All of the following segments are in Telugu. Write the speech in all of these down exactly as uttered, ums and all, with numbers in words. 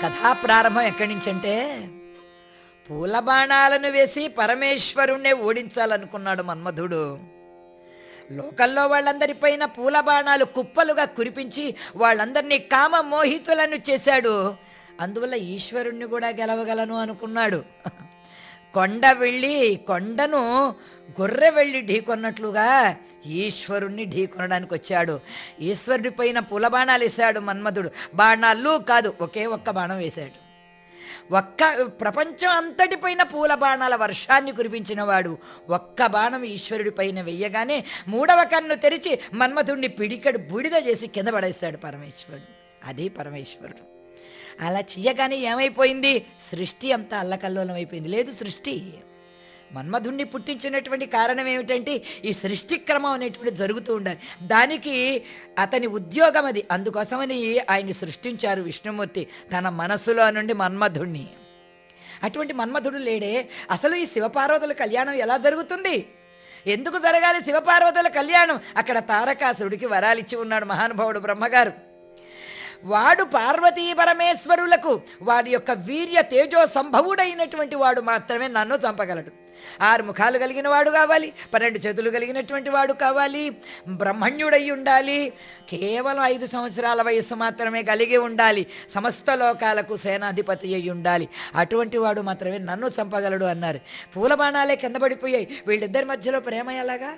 కథా ప్రారంభం ఎక్కడి నుంచి అంటే, పూల బాణాలను వేసి పరమేశ్వరుణ్ణే ఓడించాలనుకున్నాడు మన్మధుడు. లోకల్లో వాళ్ళందరిపైన పూల బాణాలు కుప్పలుగా కురిపించి వాళ్ళందరినీ కామ మోహితులను చేశాడు. అందువల్ల ఈశ్వరుణ్ణి కూడా గెలవగలను అనుకున్నాడు. కొండ వెళ్ళి కొండను గొర్రె వెళ్ళి ఢీకొన్నట్లుగా ఈశ్వరుణ్ణి ఢీకొనడానికి వచ్చాడు. ఈశ్వరుడి పైన పూల బాణాలు వేశాడు మన్మధుడు. బాణాలు కాదు, ఒకే ఒక్క బాణం వేశాడు. ఒక్క ప్రపంచం అంతటిపైన పూల బాణాల వర్షాన్ని కురిపించిన వాడు ఒక్క బాణం ఈశ్వరుడి పైన వెయ్యగానే మూడవ కన్ను తెరిచి మన్మధుడిని పిడికడు బూడిద చేసి కింద పడేశాడు పరమేశ్వరుడు. అది పరమేశ్వరుడు. అలా చెయ్యగానే ఏమైపోయింది? సృష్టి అంతా అల్లకల్లోలం అయిపోయింది. లేదు, సృష్టి మన్మధుణ్ణి పుట్టించినటువంటి కారణం ఏమిటంటే ఈ సృష్టి క్రమం అనేటువంటి జరుగుతూ ఉండాలి. దానికి అతని ఉద్యోగం అది. అందుకోసమని ఆయన్ని సృష్టించారు విష్ణుమూర్తి తన మనస్సులో నుండి మన్మధుణ్ణి. అటువంటి మన్మధుడు లేడే. అసలు ఈ శివపార్వతుల కళ్యాణం ఎలా జరుగుతుంది? ఎందుకు జరగాలి శివపార్వతుల కళ్యాణం? అక్కడ తారకాసురుడికి వరాలిచ్చి ఉన్నాడు మహానుభావుడు బ్రహ్మగారు. వాడు పార్వతీ పరమేశ్వరులకు వాడి యొక్క వీర్య తేజో సంభవుడైనటువంటి వాడు మాత్రమే నన్ను చంపగలడు. ఆరు ముఖాలు కలిగిన వాడు కావాలి, పన్నెండు చేతులు కలిగినటువంటి వాడు కావాలి, బ్రహ్మణ్యుడై ఉండాలి, కేవలం ఐదు సంవత్సరాల వయస్సు మాత్రమే కలిగి ఉండాలి, సమస్త లోకాలకు సేనాధిపతి అయి ఉండాలి. అటువంటి వాడు మాత్రమే నన్ను చంపగలడు అన్నారు. పూల బాణాలే కింద పడిపోయాయి. వీళ్ళిద్దరి మధ్యలో ప్రేమ ఎలాగా?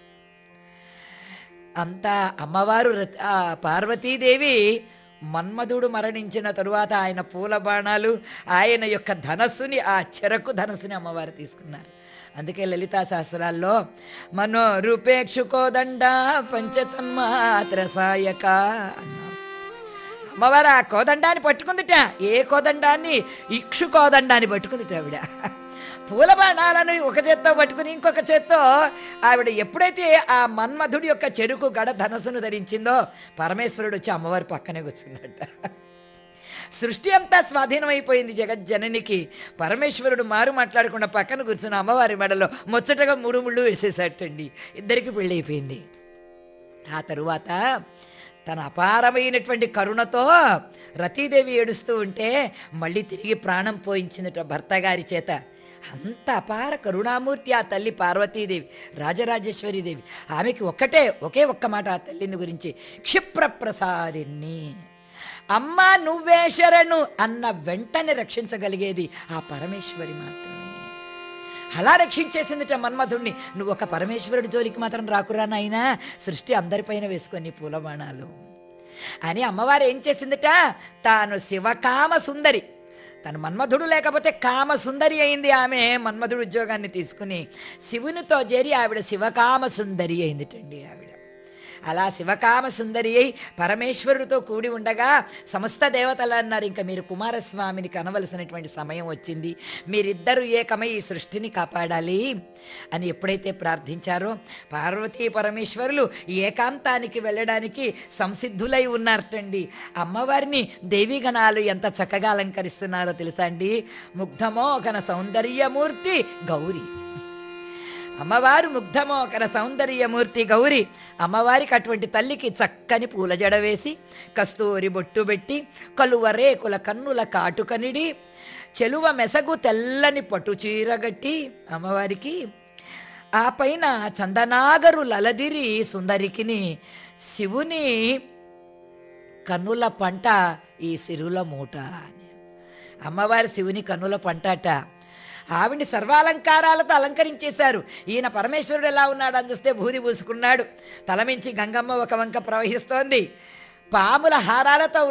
అంతా అమ్మవారు పార్వతీదేవి మన్మధుడు మరణించిన తరువాత ఆయన పూల బాణాలు, ఆయన యొక్క ధనస్సుని, ఆ చెరకు ధనస్సుని అమ్మవారు తీసుకున్నారు. అందుకే లలితా శాస్త్రాల్లో మనోరూపేక్షుకోదండ పంచతన్మాత్ర సాయక అన్నారు. అమ్మవారు ఆ కోదండాన్ని పట్టుకుందిట. ఏ కోదండాన్ని? ఇక్షు కోదండాన్ని పట్టుకుందిట ఆవిడ. పూల బాణాలను ఒక చేత్తో పట్టుకుని ఇంకొక చేత్తో ఆవిడ ఎప్పుడైతే ఆ మన్మధుడి యొక్క చెరుకు గడ ధనస్సును ధరించిందో పరమేశ్వరుడు వచ్చి అమ్మవారి పక్కనే కూర్చున్నట్ట. సృష్టి అంతా స్వాధీనం అయిపోయింది జగజ్జననికి. పరమేశ్వరుడు మారు మాట్లాడకుండా పక్కన కూర్చున్న అమ్మవారి మెడలో ముచ్చటగా మూడు ముళ్ళు వేసేసాటండి. ఇద్దరికి పెళ్ళి అయిపోయింది. ఆ తరువాత తన అపారమైనటువంటి కరుణతో రతీదేవి ఏడుస్తూ ఉంటే మళ్ళీ తిరిగి ప్రాణం పోయించిందట భర్త గారి చేత. అంత అపార కరుణామూర్తి ఆ తల్లి పార్వతీదేవి, రాజరాజేశ్వరీదేవి. ఆమెకి ఒక్కటే ఒకే ఒక్క మాట ఆ తల్లిని గురించి, క్షిప్రప్రసాదిని. అమ్మ నువ్వే శరణు అన్న వెంటనే రక్షించగలిగేది ఆ పరమేశ్వరి మాత్రమే. అలా రక్షించేసిందిట మన్మధుణ్ణి. నువ్వు ఒక పరమేశ్వరుడి జోలికి మాత్రం రాకురా నాయనా, సృష్టి అందరిపైన వేసుకొని పూలబాణాలు అని అమ్మవారు ఏం చేసిందిట? తాను శివకామ సుందరి, తను మన్మధుడు లేకపోతే కామ సుందరి అయింది ఆమె. మన్మధుడు ఉద్యోగాన్ని తీసుకుని శివునితో చేరి ఆవిడ శివకామ సుందరి అయిందిటండి ఆవిడ. అలా శివకామ సుందరి అయి పరమేశ్వరుడితో కూడి ఉండగా సమస్త దేవతలు అన్నారు, ఇంకా మీరు కుమారస్వామిని కనవలసినటువంటి సమయం వచ్చింది, మీరిద్దరూ ఏకమై ఈ సృష్టిని కాపాడాలి అని ఎప్పుడైతే ప్రార్థించారో పార్వతీ పరమేశ్వరులు ఏకాంతానికి వెళ్ళడానికి సంసిద్ధులై ఉన్నారటండి. అమ్మవారిని దేవీగణాలు ఎంత చక్కగా అలంకరిస్తున్నారో తెలుసా అండి. ముగ్ధమోహన సౌందర్యమూర్తి గౌరీ. అమ్మవారు ముగ్ధమోకర సౌందర్యమూర్తి గౌరి. అమ్మవారికి అటువంటి తల్లికి చక్కని పూల జడ వేసి కస్తూరి బొట్టు పెట్టి కలువ రేకుల కన్నుల కాటుకనిడి చెలువ మెసగు తెల్లని పట్టు చీరగట్టి అమ్మవారికి ఆ పైన చందనాగరు లలదిరి సుందరికిని శివుని కన్నుల పంట ఈ సిరుల మూట అని. అమ్మవారి శివుని కన్నుల పంట అట. ఆవిడ్ని సర్వాలంకారాలతో అలంకరించేశారు. ఈయన పరమేశ్వరుడు ఎలా ఉన్నాడు అని చూస్తే బూది పూసుకున్నాడు. తలమించి గంగమ్మ ఒక వంక ప్రవహిస్తోంది. పాముల హారాలతో